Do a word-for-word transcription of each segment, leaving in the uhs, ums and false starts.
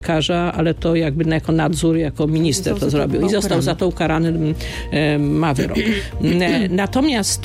lekarza, ale to jakby jako nadzór, jako minister to zrobił i został za to ukarany, ma wyrok. Natomiast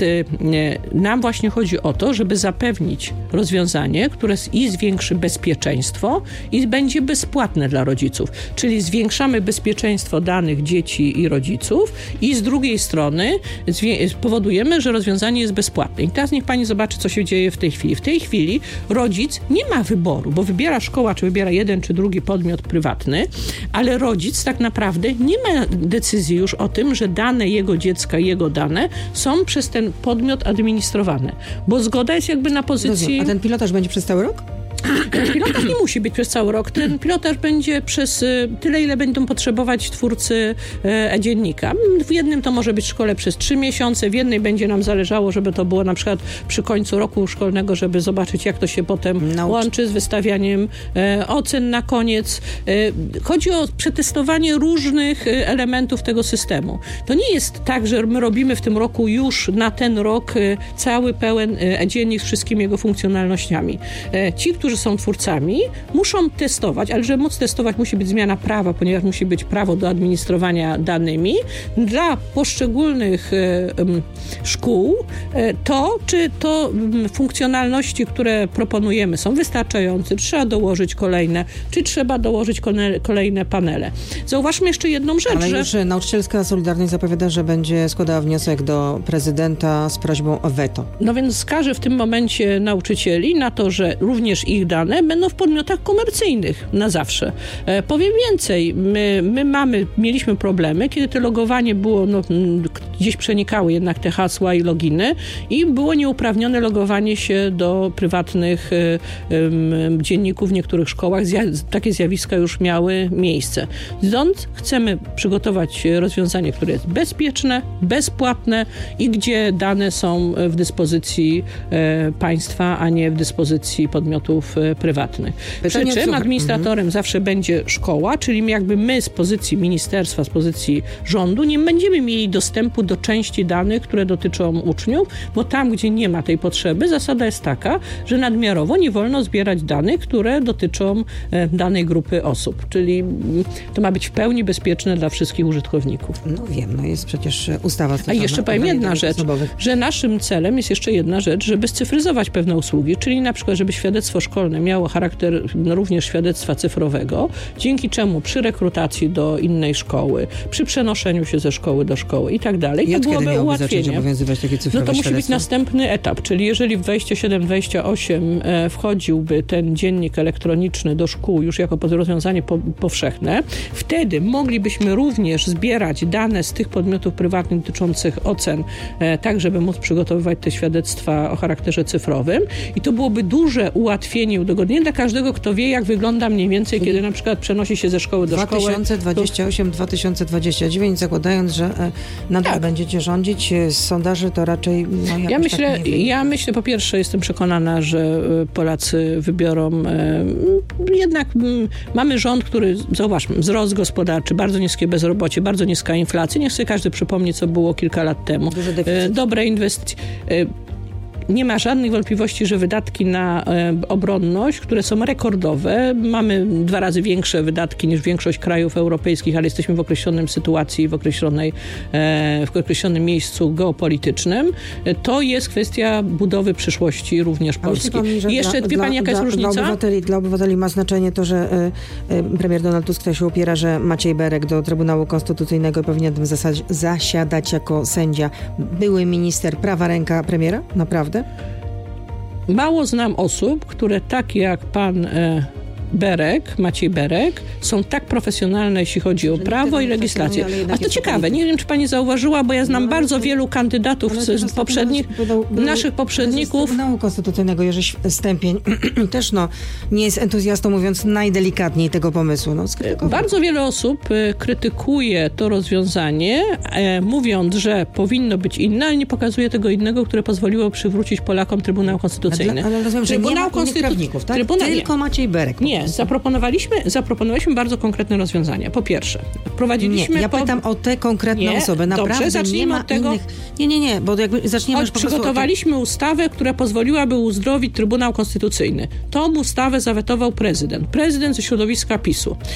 nam właśnie chodzi o to, żeby zapewnić rozwiązanie, które i zwiększy bezpieczeństwo i będzie bezpłatne dla rodziców. Czyli zwiększamy bezpieczeństwo danych dzieci i rodziców i z drugiej strony powodujemy, że rozwiązanie jest bezpłatne. I teraz niech pani zobaczy, co się dzieje w tej chwili. W tej chwili rodzic nie ma wyboru, bo wybiera szkoła, czy wybiera jeden, czy drugi podmiot prywatny, ale rodzic tak naprawdę nie ma decyzji już o tym, że dane jego dziecka, jego dane są przez ten podmiot administrowane. Bo zgoda jest jakby na pozycji... Rozumiem. A ten pilotaż będzie przez cały rok? Pilotaż nie musi być przez cały rok. Ten pilotaż będzie przez tyle, ile będą potrzebować twórcy e-dziennika. W jednym to może być w szkole przez trzy miesiące, w jednej będzie nam zależało, żeby to było na przykład przy końcu roku szkolnego, żeby zobaczyć, jak to się potem Nauczy. łączy z wystawianiem e, ocen na koniec. E, chodzi o przetestowanie różnych elementów tego systemu. To nie jest tak, że my robimy w tym roku już na ten rok e, cały pełen e-dziennik z wszystkimi jego funkcjonalnościami. E, ci, którzy są twórcami, muszą testować, ale żeby móc testować, musi być zmiana prawa, ponieważ musi być prawo do administrowania danymi. Dla poszczególnych e, um, szkół e, to, czy to um, funkcjonalności, które proponujemy, są wystarczające, trzeba dołożyć kolejne, czy trzeba dołożyć kone, kolejne panele. Zauważmy jeszcze jedną rzecz, ale że... już Nauczycielska Solidarność zapowiada, że będzie składała wniosek do prezydenta z prośbą o weto. No więc skaże w tym momencie nauczycieli na to, że również ich dane będą w podmiotach komercyjnych na zawsze. E, powiem więcej, my, my mamy, mieliśmy problemy, kiedy to logowanie było, no, gdzieś przenikały jednak te hasła i loginy i było nieuprawnione logowanie się do prywatnych e, e, dzienników w niektórych szkołach. Zja- takie zjawiska już miały miejsce. Stąd chcemy przygotować rozwiązanie, które jest bezpieczne, bezpłatne i gdzie dane są w dyspozycji e, państwa, a nie w dyspozycji podmiotów prywatnych. Przy czym administratorem mhm. zawsze będzie szkoła, czyli jakby my z pozycji ministerstwa, z pozycji rządu nie będziemy mieli dostępu do części danych, które dotyczą uczniów, bo tam, gdzie nie ma tej potrzeby, zasada jest taka, że nadmiarowo nie wolno zbierać danych, które dotyczą danej grupy osób. Czyli to ma być w pełni bezpieczne dla wszystkich użytkowników. No wiem, no jest przecież ustawa. A jeszcze powiem jedna rzecz, osobowych. że naszym celem jest jeszcze jedna rzecz, żeby scyfryzować pewne usługi, czyli na przykład, żeby świadectwo szkolne miało charakter no, również świadectwa cyfrowego, dzięki czemu przy rekrutacji do innej szkoły, przy przenoszeniu się ze szkoły do szkoły i tak dalej, to byłoby ułatwienie. No to musi być następny etap, czyli jeżeli w dwadzieścia siedem dwadzieścia osiem e, wchodziłby ten dziennik elektroniczny do szkół już jako rozwiązanie po, powszechne, wtedy moglibyśmy również zbierać dane z tych podmiotów prywatnych dotyczących ocen, e, tak żeby móc przygotowywać te świadectwa o charakterze cyfrowym i to byłoby duże ułatwienie, udogodnienie dla każdego, kto wie, jak wygląda mniej więcej, kiedy na przykład przenosi się ze szkoły do szkoły. dwa tysiące dwadzieścia osiem dwa tysiące dwadzieścia dziewięć, zakładając, że e, nadal tak. będziecie rządzić, z sondaży to raczej... No, ja myślę, tak ja myślę, po pierwsze jestem przekonana, że Polacy wybiorą e, jednak m, mamy rząd, który, zauważmy, wzrost gospodarczy, bardzo niskie bezrobocie, bardzo niska inflacja. Niech sobie każdy przypomni, co było kilka lat temu. E, dobre inwestycje. E, Nie ma żadnych wątpliwości, że wydatki na e, obronność, które są rekordowe, mamy dwa razy większe wydatki niż większość krajów europejskich, ale jesteśmy w określonym sytuacji, w określonej, e, w określonym miejscu geopolitycznym. E, to jest kwestia budowy przyszłości również Polski. Pani, I jeszcze, dla, wie pani, jaka dla, jest różnica? Dla obywateli, dla obywateli ma znaczenie to, że e, e, premier Donald Tusk się upiera, że Maciej Berek do Trybunału Konstytucyjnego powinien tym zasa- zasiadać jako sędzia. Były minister, prawa ręka premiera? Naprawdę? Mało znam osób, które tak jak pan e, Berek, Maciej Berek, są tak profesjonalne, jeśli chodzi o prawo i legislację. A to ciekawe, nie wiem, czy pani zauważyła, bo ja znam no, bardzo wielu kandydatów z poprzednich, naszych poprzedników. Trybunału Konstytucyjnego Jerzy Stępień też no, nie jest entuzjastą, mówiąc najdelikatniej, tego pomysłu. No, bardzo wiele osób krytykuje to rozwiązanie, e, mówiąc, że powinno być inne, ale nie pokazuje tego innego, które pozwoliło przywrócić Polakom Trybunał Konstytucyjny. Ale, ale rozumiem, że Trybunał nie ma Konstytu... prawników, tak? Trybunał... Tylko Maciej Berek. Nie, Nie, zaproponowaliśmy, zaproponowaliśmy bardzo konkretne rozwiązania. Po pierwsze, wprowadziliśmy... Nie, ja po... pytam o te konkretne nie, osoby. Naprawdę dobrze, zacznijmy nie ma od tego... innych... Nie, nie, nie, bo jakby zaczniemy Choć już po prostu... przygotowaliśmy ustawę, która pozwoliłaby uzdrowić Trybunał Konstytucyjny. Tą ustawę zawetował prezydent. Prezydent ze środowiska PiSu.